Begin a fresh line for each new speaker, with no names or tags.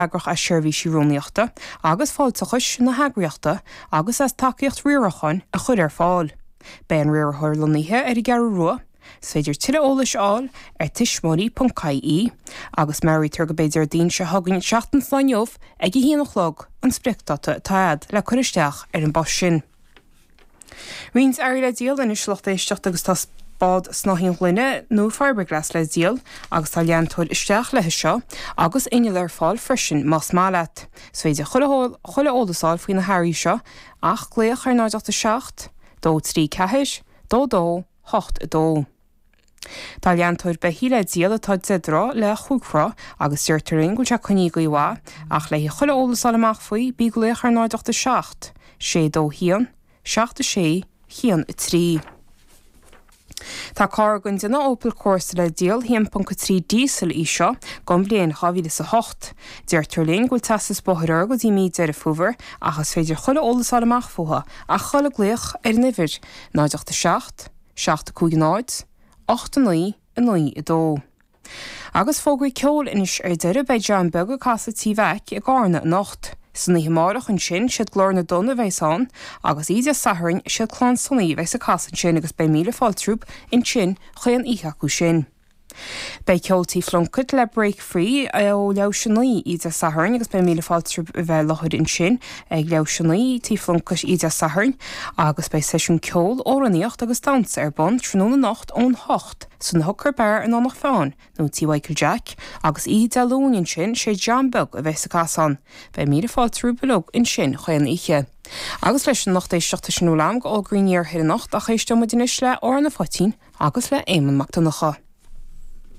agrach a seirbhí siúróníochta, agus fáilteachas na hagraíochta, agus as takeíocht riarachan a chud ar fáil. Ben riar thuirlaníthe ar I gar rua, féidir tuile ólas áil ar tismóí.caí, agus marítar go beidir dín se hagann seachtain sláinneomh ag I híanachlog an sprictata táad le churisteach ar an bos sin. Rins air le díal in isleachta isteach agus tá bád snáthíon glunne nó fiberglass le díal agus tá leantóid isteach lethe seo agus inneal ar fáil freisin más málaat. Féidir chuile ólasáil faoin na hairí seo ach gléoch ar 9 dó 3 ceithis, dó 8 dó. Tá leantóid be híle díal atá didrá le chuúchrá agus dúirtaring go te chuní gohá ach le chuile ólasáil amach faoi bí gléoch ar 9 sé dó hían, 6 hían 3. Tá cargann duna Opel Corsa le díal 1.3 diesel seo gom bliain 2008. Deirtarling go tasas bothar go dtí míid ar a fuver achas féidir chuile ólasáil amach fuha a chuile gléoch ar nifir 9 7 cúignáid, 8 9 dó. Agus fógraí ceol inis ar deire bei John Bega casa tíhaic I gána nocht. San himarach an sin siad glór na donna bheitán agus iad saharin siad chlán sannaí bheits a casan sin agus bei míle fáiltrúp in sin chuan íchaú sin. Bei ceoltaí fluncad le break free ó leo sinnaí iad saharin agus bei míle fáiltrúp a bheith lechud in sin ag leo sinnaí tí fluncas iad saharin agus bei seisiún ceol óraníocht agus dansa ar bon tróna nacht ón 8 san thucar bear an annach fáin nó tí Michael Jack agus iad lúnin sin sé John Bug a bheits a casan bei míle fáiltrúp belog in sin chuan íche. Agus leis an nacht éisteachta sin ólam go ágriníar hir nacht a chéiste mu dinis le ó na fotín agus le éman Macdonacha.